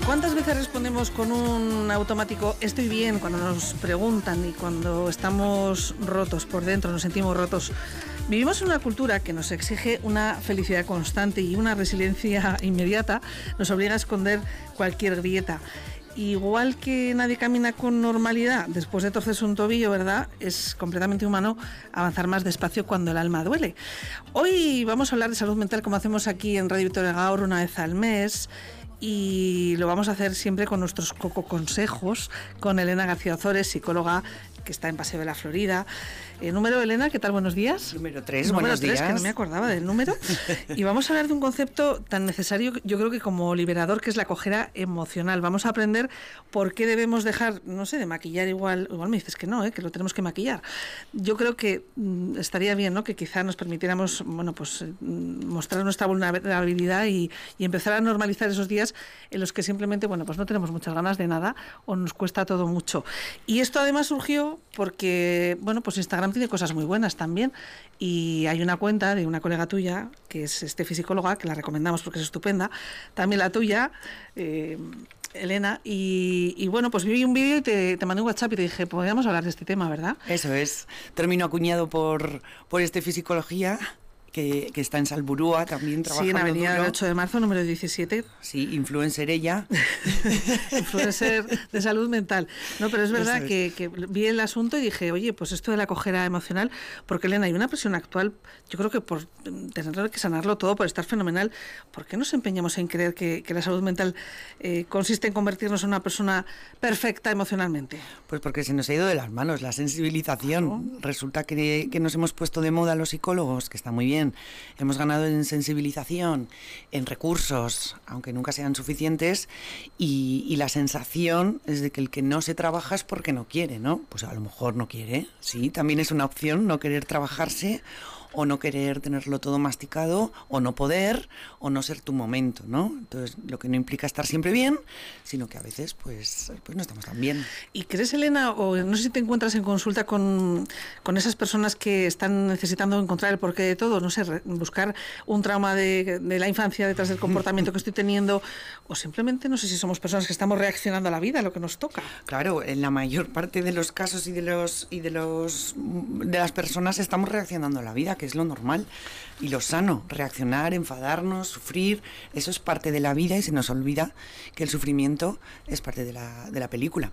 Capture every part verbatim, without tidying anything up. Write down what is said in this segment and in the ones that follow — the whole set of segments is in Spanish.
¿Cuántas veces respondemos con un automático estoy bien cuando nos preguntan y cuando estamos rotos por dentro, nos sentimos rotos? Vivimos en una cultura que nos exige una felicidad constante y una resiliencia inmediata, nos obliga a esconder cualquier grieta. Igual que nadie camina con normalidad después de torcerse un tobillo, ¿verdad? Es completamente humano avanzar más despacio cuando el alma duele. Hoy vamos a hablar de salud mental como hacemos aquí en Radio Vitoria Gaur una vez al mes. Y lo vamos a hacer siempre con nuestros coco consejos, con Elena García Ozores, psicóloga que está en Paseo de la Florida. Eh, número, Elena, ¿qué tal? Buenos días. Número tres, número buenos tres, días. Que no me acordaba del número. Y vamos a hablar de un concepto tan necesario, yo creo que como liberador, que es la cojera emocional. Vamos a aprender por qué debemos dejar, no sé, de maquillar igual. Igual me dices que no, ¿eh? Que lo tenemos que maquillar. Yo creo que mm, estaría bien, ¿no? Que quizá nos permitiéramos, bueno, pues mm, mostrar nuestra vulnerabilidad y, y empezar a normalizar esos días en los que simplemente, bueno, pues no tenemos muchas ganas de nada o nos cuesta todo mucho. Y esto además surgió porque, bueno, pues Instagram tiene cosas muy buenas también y hay una cuenta de una colega tuya que es Estefi Psicóloga, que la recomendamos porque es estupenda, también la tuya, eh, Elena, y, y bueno, pues vi un vídeo y te, te mandé un WhatsApp y te dije, podríamos hablar de este tema, ¿verdad? Eso es, término acuñado por, por Estefi Psicología, que, que está en Salburúa también trabajando. Sí, en Avenida duro. del ocho de marzo, número diecisiete. Sí, influencer ella. Influencer de salud mental. No, pero es verdad es. Que, que vi el asunto y dije, oye, pues esto de la cojera emocional, porque Elena, hay una presión actual, yo creo que por tener que sanarlo todo, por estar fenomenal, ¿por qué nos empeñamos en creer que, que la salud mental eh, consiste en convertirnos en una persona perfecta emocionalmente? Pues porque se nos ha ido de las manos la sensibilización. Oh. Resulta que, que nos hemos puesto de moda los psicólogos, que está muy bien. Hemos ganado en sensibilización, en recursos, aunque nunca sean suficientes, y, y la sensación es de que el que no se trabaja es porque no quiere, ¿no? Pues a lo mejor no quiere, sí, también es una opción no querer trabajarse, o no querer tenerlo todo masticado, o no poder, o no ser tu momento, ¿no? Entonces, lo que no implica estar siempre bien, sino que a veces, pues, pues no estamos tan bien. ¿Y crees, Elena, o no sé si te encuentras en consulta con, con esas personas que están necesitando encontrar el porqué de todo, no sé, re, buscar un trauma de, de la infancia detrás del comportamiento que estoy teniendo, o simplemente, no sé si somos personas que estamos reaccionando a la vida, a lo que nos toca? Claro, en la mayor parte de los casos y de los y de los de las personas estamos reaccionando a la vida, que es lo normal y lo sano, reaccionar, enfadarnos, sufrir, eso es parte de la vida y se nos olvida que el sufrimiento es parte de la, de la película.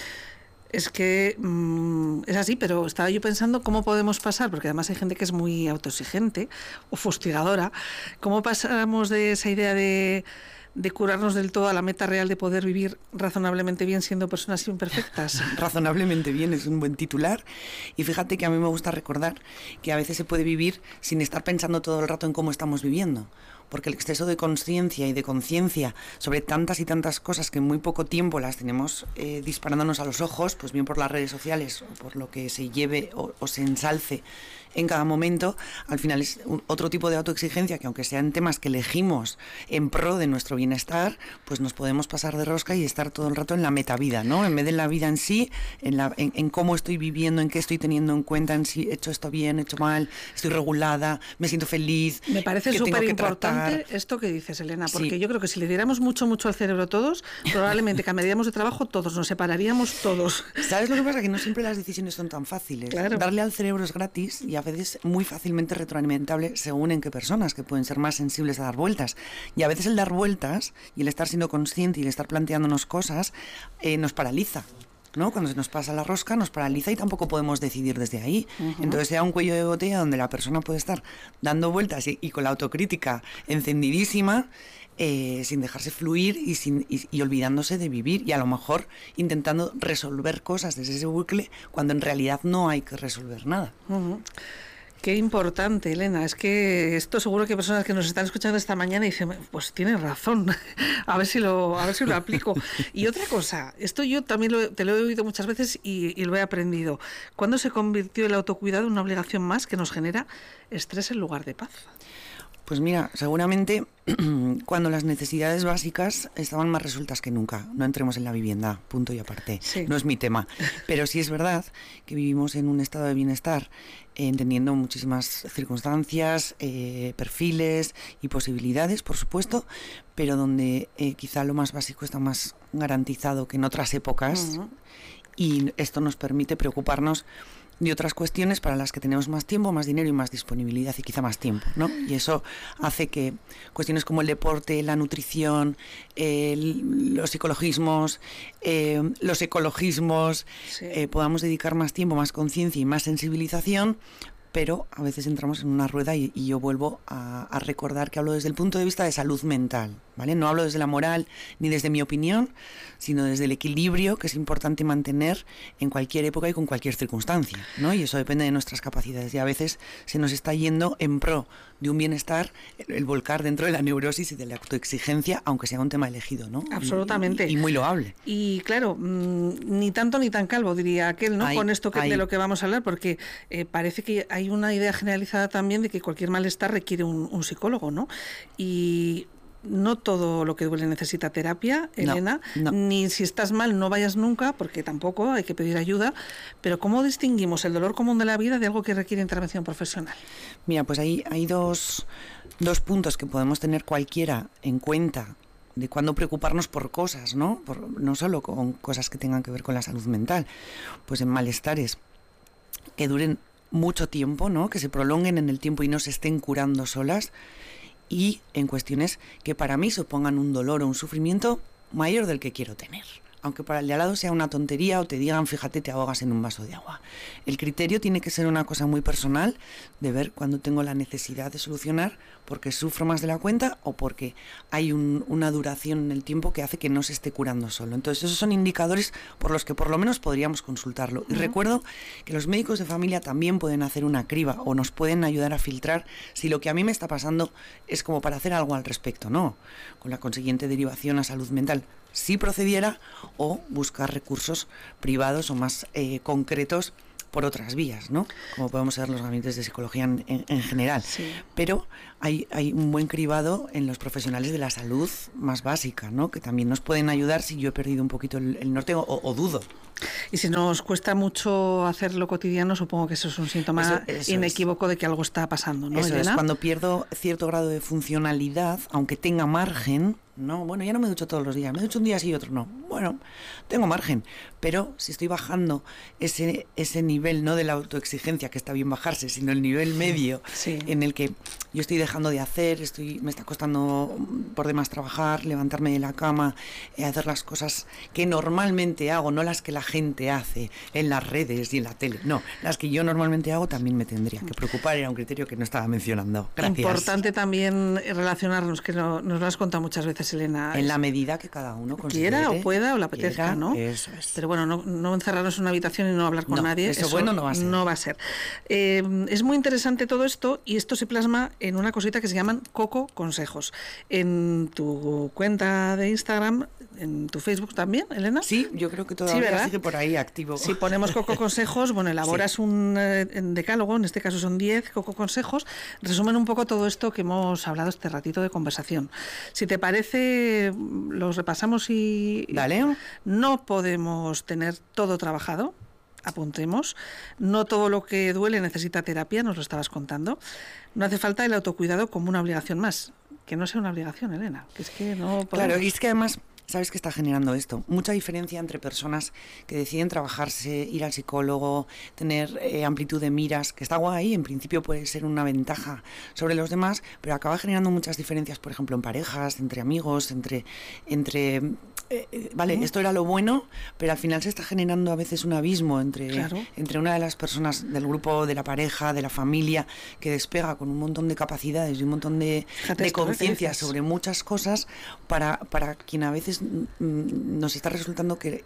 Es que mmm, es así, pero estaba yo pensando cómo podemos pasar, porque además hay gente que es muy autoexigente o fustigadora, cómo pasamos de esa idea de de curarnos del todo a la meta real de poder vivir razonablemente bien siendo personas imperfectas. Razonablemente bien es un buen titular, y fíjate que a mí me gusta recordar que a veces se puede vivir sin estar pensando todo el rato en cómo estamos viviendo, porque el exceso de conciencia y de conciencia sobre tantas y tantas cosas que en muy poco tiempo las tenemos eh, disparándonos a los ojos, pues bien por las redes sociales o por lo que se lleve o, o se ensalce en cada momento, al final es un, otro tipo de autoexigencia que aunque sean temas que elegimos en pro de nuestro bienestar, pues nos podemos pasar de rosca y estar todo el rato en la metavida, ¿no? En vez de en la vida en sí, en, la, en, en cómo estoy viviendo, en qué estoy teniendo en cuenta, en si he hecho esto bien, he hecho mal, estoy regulada, me siento feliz. Me parece súper importante esto que dices, Elena, porque sí. Yo creo que si le diéramos mucho, mucho al cerebro todos, probablemente cambiaríamos de trabajo todos, nos separaríamos todos. ¿Sabes lo que pasa? Que no siempre las decisiones son tan fáciles. Claro. Darle al cerebro es gratis y a veces muy fácilmente retroalimentable según en qué personas, que pueden ser más sensibles a dar vueltas. Y a veces el dar vueltas y el estar siendo consciente y el estar planteándonos cosas eh, nos paraliza, ¿no? Cuando se nos pasa la rosca nos paraliza y tampoco podemos decidir desde ahí. Uh-huh. Entonces sea un cuello de botella donde la persona puede estar dando vueltas y, y con la autocrítica encendidísima, eh, sin dejarse fluir y, sin, y, y olvidándose de vivir, y a lo mejor intentando resolver cosas desde ese bucle cuando en realidad no hay que resolver nada. Uh-huh. Qué importante, Elena. Es que esto seguro que personas que nos están escuchando esta mañana dicen, pues tienes razón, a ver si lo, a ver si lo aplico. Y otra cosa, esto yo también lo, te lo he oído muchas veces y, y lo he aprendido. ¿Cuándo se convirtió el autocuidado en una obligación más que nos genera estrés en lugar de paz? Pues mira, seguramente cuando las necesidades básicas estaban más resueltas que nunca. No entremos en la vivienda, punto y aparte. Sí. No es mi tema. Pero sí es verdad que vivimos en un estado de bienestar, eh, entendiendo muchísimas circunstancias, eh, perfiles y posibilidades, por supuesto, pero donde eh, quizá lo más básico está más garantizado que en otras épocas. Uh-huh. Y esto nos permite preocuparnos de otras cuestiones para las que tenemos más tiempo, más dinero y más disponibilidad y quizá más tiempo, ¿no? Y eso hace que cuestiones como el deporte, la nutrición, el, los psicologismos, eh, los ecologismos, sí. eh, podamos dedicar más tiempo, más conciencia y más sensibilización, pero a veces entramos en una rueda y, y yo vuelvo a, a recordar que hablo desde el punto de vista de salud mental, ¿vale? No hablo desde la moral ni desde mi opinión, sino desde el equilibrio que es importante mantener en cualquier época y con cualquier circunstancia, ¿no? Y eso depende de nuestras capacidades y a veces se nos está yendo en pro de un bienestar el, el volcar dentro de la neurosis y de la autoexigencia, aunque sea un tema elegido, ¿no? Absolutamente. Y, y, y muy loable. Y claro, mmm, ni tanto ni tan calvo, diría aquel, ¿no? Ahí, con esto que, de lo que vamos a hablar, porque eh, parece que hay una idea generalizada también de que cualquier malestar requiere un, un psicólogo, ¿no? Y no todo lo que duele necesita terapia, Elena, no, no. Ni si estás mal no vayas nunca, porque tampoco hay que pedir ayuda, pero ¿cómo distinguimos el dolor común de la vida de algo que requiere intervención profesional? Mira, pues ahí hay dos, dos puntos que podemos tener cualquiera en cuenta de cuándo preocuparnos por cosas, ¿no? Por, no solo con cosas que tengan que ver con la salud mental, pues en malestares que duren mucho tiempo, ¿no? Que se prolonguen en el tiempo y no se estén curando solas, y en cuestiones que para mí supongan un dolor o un sufrimiento mayor del que quiero tener. Aunque para el de al lado sea una tontería o te digan, fíjate, te ahogas en un vaso de agua. El criterio tiene que ser una cosa muy personal de ver cuando tengo la necesidad de solucionar porque sufro más de la cuenta o porque hay un, una duración en el tiempo que hace que no se esté curando solo. Entonces esos son indicadores por los que por lo menos podríamos consultarlo. Y uh-huh. recuerdo que los médicos de familia también pueden hacer una criba o nos pueden ayudar a filtrar si lo que a mí me está pasando es como para hacer algo al respecto, ¿no? Con la consiguiente derivación a salud mental. Si procediera o buscar recursos privados o más eh, concretos por otras vías, ¿no? Como podemos ser los gabinetes de psicología en, en, en general. Sí. Pero hay, hay un buen cribado en los profesionales de la salud más básica, ¿no? Que también nos pueden ayudar si yo he perdido un poquito el, el norte o, o dudo. Y si nos cuesta mucho hacerlo cotidiano, supongo que eso es un síntoma eso, eso inequívoco es. de que algo está pasando, ¿no, Eso Elena? es, cuando pierdo cierto grado de funcionalidad, aunque tenga margen, no, bueno, ya no me ducho todos los días, me ducho un día sí y otro no. Bueno, tengo margen, pero si estoy bajando ese, ese nivel, no de la autoexigencia, que está bien bajarse, sino el nivel medio sí. en el que yo estoy dejando de hacer, estoy me está costando por demás trabajar, levantarme de la cama, eh, hacer las cosas que normalmente hago, no las que la gente hace en las redes y en la tele, no, las que yo normalmente hago también me tendría que preocupar, era un criterio que no estaba mencionando. Gracias. Importante también relacionarnos, que no, nos lo has contado muchas veces, Elena. En la medida que cada uno considere, quiera o pueda o le apetezca, quiera, ¿no? Eso es. Pero bueno, no, no encerrarnos en una habitación y no hablar con no, nadie. Eso, eso bueno no va a ser. No va a ser. Eh, es muy interesante todo esto y esto se plasma en una cosita que se llaman Coco Consejos. En tu cuenta de Instagram, en tu Facebook también, Elena. Sí, yo creo que todavía sí, sigue por ahí activo. Si ponemos Coco Consejos, bueno, elaboras sí. un eh, decálogo, en este caso son diez Coco Consejos, resumen un poco todo esto que hemos hablado este ratito de conversación. Si te parece, los repasamos y... Dale. No podemos tener todo trabajado, apuntemos. No todo lo que duele necesita terapia, nos lo estabas contando. No hace falta el autocuidado como una obligación más. Que no sea una obligación, Elena, que es que no podemos... Claro, y es que además... ¿Sabes qué está generando esto? Mucha diferencia entre personas que deciden trabajarse, ir al psicólogo, tener eh, amplitud de miras, que está guay, en principio puede ser una ventaja sobre los demás, pero acaba generando muchas diferencias, por ejemplo, en parejas, entre amigos, entre... entre eh, eh, vale, uh-huh. esto era lo bueno, pero al final se está generando a veces un abismo entre, claro. entre una de las personas del grupo, de la pareja, de la familia, que despega con un montón de capacidades y un montón de, de conciencia sobre muchas cosas para, para quien a veces nos está resultando que,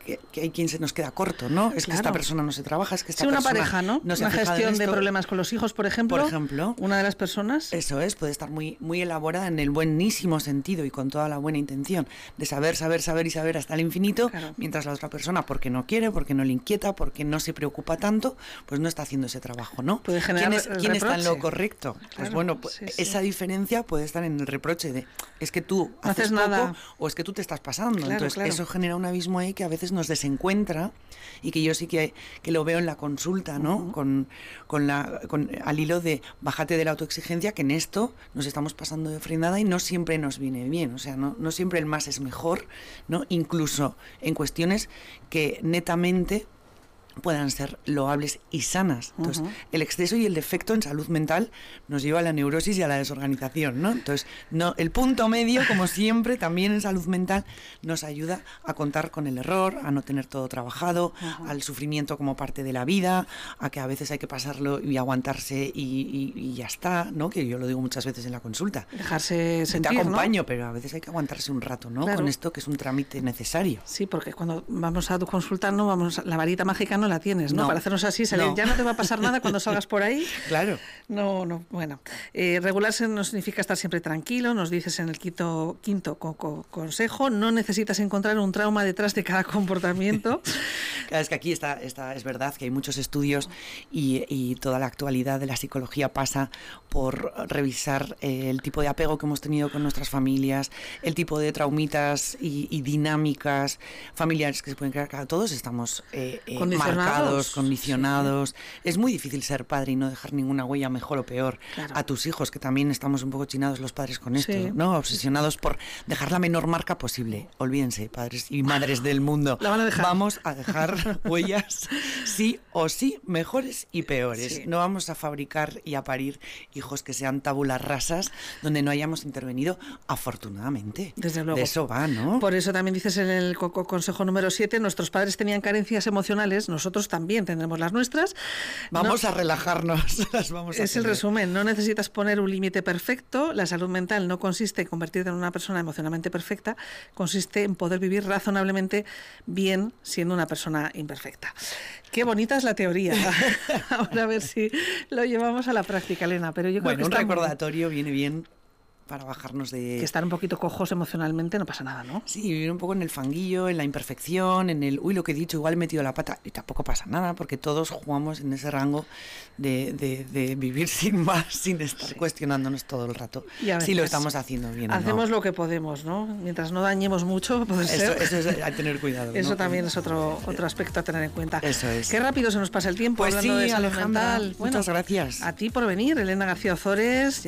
que, que hay quien se nos queda corto, ¿no? Es claro. que esta persona no se trabaja, es que esta sí, una persona pareja, ¿no? no se una gestión de problemas con los hijos, por ejemplo. Por ejemplo. Una de las personas. Eso es, puede estar muy, muy elaborada en el buenísimo sentido y con toda la buena intención de saber, saber, saber y saber hasta el infinito, claro. mientras la otra persona, porque no quiere, porque no le inquieta, porque no se preocupa tanto, pues no está haciendo ese trabajo, ¿no? Puede generar ¿Quién, es, ¿quién está en lo correcto? Claro, pues bueno, pues sí, sí. esa diferencia puede estar en el reproche de es que tú no haces haces poco nada. o es que tú te estás pasando. Claro, Entonces claro. eso genera un abismo ahí que a veces nos desencuentra y que yo sí que, que lo veo en la consulta, ¿no? Uh-huh. Con, con la, con, al hilo de bájate de la autoexigencia, que en esto nos estamos pasando de frenada y no siempre nos viene bien, o sea, no, no siempre el más es mejor, ¿no? Incluso en cuestiones que netamente puedan ser loables y sanas. Entonces, uh-huh. el exceso y el defecto en salud mental nos lleva a la neurosis y a la desorganización, ¿no? Entonces, no, el punto medio, como siempre, también en salud mental, nos ayuda a contar con el error, a no tener todo trabajado, uh-huh. al sufrimiento como parte de la vida, a que a veces hay que pasarlo y aguantarse y, y, y ya está, ¿no? Que yo lo digo muchas veces en la consulta. Dejarse sentir, Te acompaño, ¿no? pero a veces hay que aguantarse un rato, ¿no? Claro. Con esto que es un trámite necesario. Sí, porque cuando vamos a tu consulta, no vamos, la varita mágica no la tienes, ¿no? No. Para hacernos así, salir, No. ya no te va a pasar nada cuando salgas por ahí. Claro. No, no, bueno. Eh, regularse no significa estar siempre tranquilo, nos dices en el quinto, quinto co- co- consejo, no necesitas encontrar un trauma detrás de cada comportamiento. Claro, es que aquí está, está, es verdad que hay muchos estudios y, y toda la actualidad de la psicología pasa por revisar eh, el tipo de apego que hemos tenido con nuestras familias, el tipo de traumitas y, y dinámicas familiares que se pueden crear. Claro, todos estamos eh, eh, marcados, condicionados. Sí, sí. Es muy difícil ser padre y no dejar ninguna huella mejor o peor claro. a tus hijos, que también estamos un poco chinados los padres con esto, sí. ¿no? Obsesionados por dejar la menor marca posible. Olvídense, padres y madres del mundo. La van a dejar. Vamos a dejar huellas sí o sí, mejores y peores. Sí. No vamos a fabricar y a parir hijos que sean tabulas rasas donde no hayamos intervenido, afortunadamente. Desde luego. De eso va, ¿no? Por eso también dices en el co- consejo número siete, nuestros padres tenían carencias emocionales, nosotros también tendremos las nuestras. Vamos no, a relajarnos. Las vamos a es tener. El resumen, no necesitas poner un límite perfecto, la salud mental no consiste en convertirte en una persona emocionalmente perfecta, consiste en poder vivir razonablemente bien siendo una persona imperfecta. Qué bonita es la teoría. Ahora a ver si lo llevamos a la práctica, Elena. Pero yo creo bueno, que un recordatorio viene bien para bajarnos de... Que estar un poquito cojos emocionalmente no pasa nada, ¿no? Sí, vivir un poco en el fanguillo, en la imperfección, en el, uy, lo que he dicho, igual he metido la pata, y tampoco pasa nada, porque todos jugamos en ese rango de, de, de vivir sin más, sin estar sí. cuestionándonos todo el rato. Si lo estamos haciendo bien hacemos o no. lo que podemos, ¿no? Mientras no dañemos mucho, puede eso, ser. Eso es a tener cuidado. Eso ¿no? también es otro, otro aspecto a tener en cuenta. Eso es. Qué rápido se nos pasa el tiempo pues hablando sí, de salud Alejandra, mental. Bueno, muchas gracias. A ti por venir, Elena García Ozores.